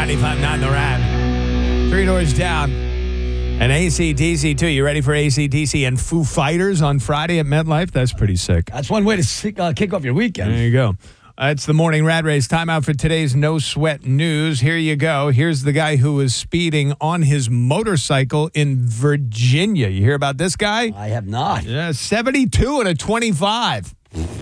95.9 The Rad. Three Doors Down. And AC/DC, too. You ready for AC/DC and Foo Fighters on Friday at MetLife? That's pretty sick. That's one way to kick off your weekend. There you go. It's the morning Rad Race. Time out for today's No Sweat News. Here you go. Here's the guy who was speeding on his motorcycle in Virginia. You hear about this guy? I have not. Yeah, 72 and a 25.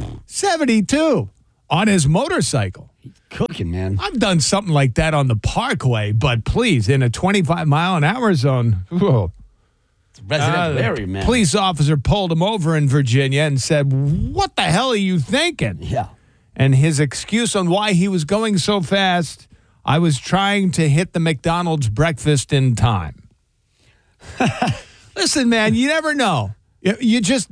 72 on his motorcycle. Cooking, man. I've done something like that on the Parkway, but please, in a 25-mile-an-hour zone. Whoa. It's a residential area, man. Police officer pulled him over in Virginia and said, "What the hell are you thinking?" Yeah. And his excuse on why he was going so fast, "I was trying to hit the McDonald's breakfast in time." Listen, man, you never know. Does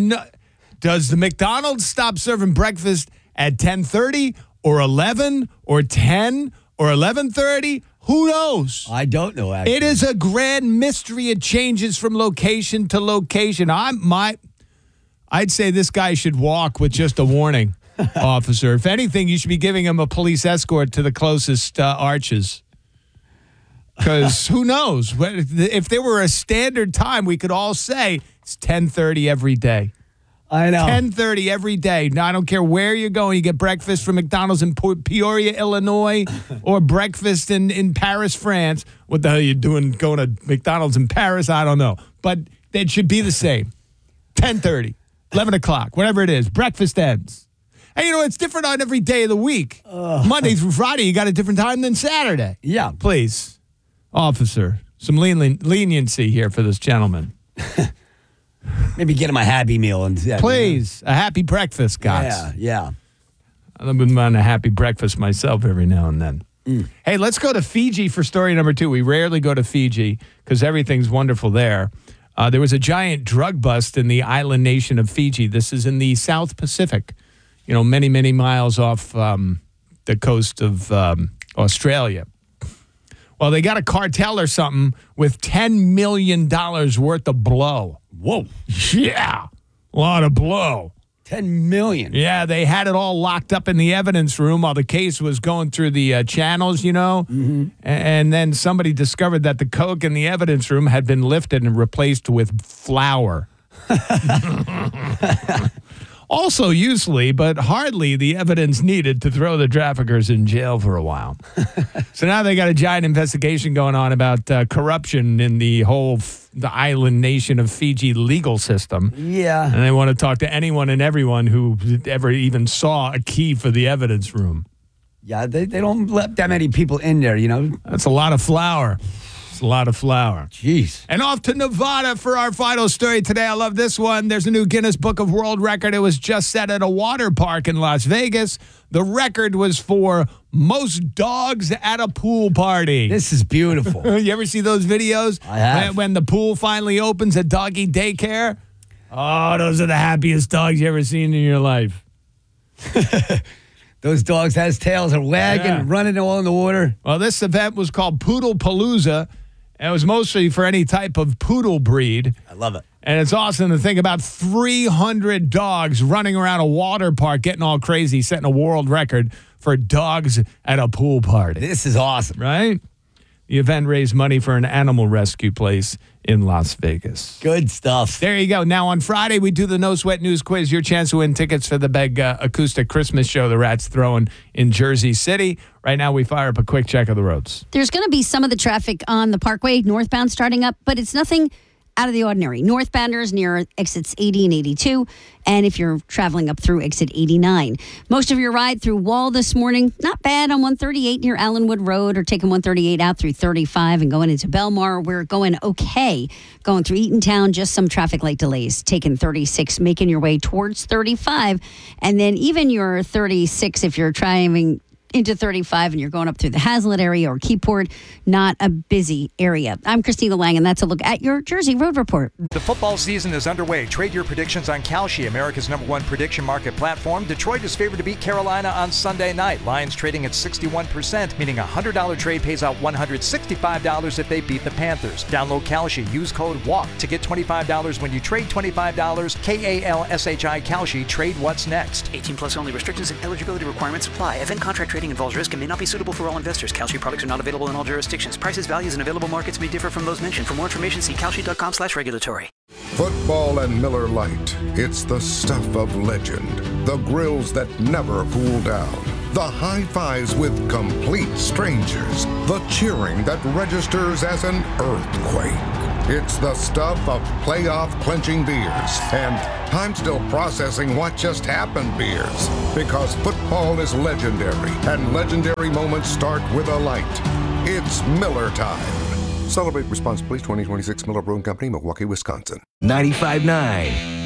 the McDonald's stop serving breakfast at 10:30 or 11 or 10 or 11:30? Who knows? I don't know, actually. It is a grand mystery. It changes from location to location. I'd say this guy should walk with just a warning, officer. If anything, you should be giving him a police escort to the closest arches. Because who knows? If there were a standard time, we could all say it's 10:30 every day. I know. 10:30 every day. Now, I don't care where you're going. You get breakfast from McDonald's in Peoria, Illinois, or breakfast in Paris, France. What the hell are you doing going to McDonald's in Paris? I don't know. But it should be the same. 10:30, 11 o'clock, whatever it is. Breakfast ends. And, it's different on every day of the week. Monday through Friday, you got a different time than Saturday. Yeah. Please, officer, some leniency here for this gentleman. Maybe get him a Happy Meal. Please, a happy breakfast, guys. Yeah. I've been on a happy breakfast myself every now and then. Hey, let's go to Fiji for story number 2. We rarely go to Fiji because everything's wonderful there. There was a giant drug bust in the island nation of Fiji. This is in the South Pacific, many, many miles off the coast of Australia. Well, they got a cartel or something with $10 million worth of blow. Whoa. Yeah. A lot of blow. 10 million. Yeah, they had it all locked up in the evidence room while the case was going through the channels, Mm-hmm. And then somebody discovered that the coke in the evidence room had been lifted and replaced with flour. Also usefully, but hardly the evidence needed to throw the traffickers in jail for a while. So now they got a giant investigation going on about corruption in the island nation of Fiji legal system. Yeah. And they want to talk to anyone and everyone who ever even saw a key for the evidence room. Yeah, they don't let that many people in there, That's a lot of flour. A lot of flour. Jeez. And off to Nevada for our final story today. I love this one. There's a new Guinness Book of World Record. It was just set at a water park in Las Vegas. The record was for most dogs at a pool party. This is beautiful. You ever see those videos? I have. When the pool finally opens at doggy daycare? Oh, those are the happiest dogs you ever seen in your life. Those dogs has tails are wagging, running all in the water. Well, this event was called Poodle Palooza. And it was mostly for any type of poodle breed. I love it. And it's awesome to think about 300 dogs running around a water park, getting all crazy, setting a world record for dogs at a pool party. This is awesome. Right? The event raised money for an animal rescue place in Las Vegas. Good stuff. There you go. Now, on Friday, we do the No Sweat News Quiz. Your chance to win tickets for the big acoustic Christmas show the Rats throwing in Jersey City. Right now, we fire up a quick check of the roads. There's going to be some of the traffic on the Parkway, northbound starting up, but it's nothing out of the ordinary. Northbounders near exits 80 and 82, and if you're traveling up through exit 89. Most of your ride through Wall this morning, not bad on 138 near Allenwood Road, or taking 138 out through 35 and going into Belmar. We're going okay. Going through Eatontown, just some traffic light delays. Taking 36, making your way towards 35, and then even your 36 if you're driving into 35 and you're going up through the Hazlitt area or Keyport, not a busy area. I'm Christina Lang, and that's a look at your Jersey Road Report. The football season is underway. Trade your predictions on Kalshi, America's #1 prediction market platform. Detroit is favored to beat Carolina on Sunday night. Lions trading at 61%, meaning a $100 trade pays out $165 if they beat the Panthers. Download Kalshi. Use code WALK to get $25 when you trade $25. KALSHI Kalshi. Trade what's next. 18 plus only. Restrictions and eligibility requirements apply. Event contract trading involves risk and may not be suitable for all investors. Kalshi products are not available in all jurisdictions. Prices, values, and available markets may differ from those mentioned. For more information, see kalshi.com/regulatory. Football and Miller Lite. It's the stuff of legend. The grills that never cool down. The high fives with complete strangers. The cheering that registers as an earthquake. It's the stuff of playoff clinching beers. And I'm still processing what just happened beers. Because football is legendary. And legendary moments start with a light. It's Miller time. Celebrate responsibly. 2026 Miller Brewing Company, Milwaukee, Wisconsin. 95.9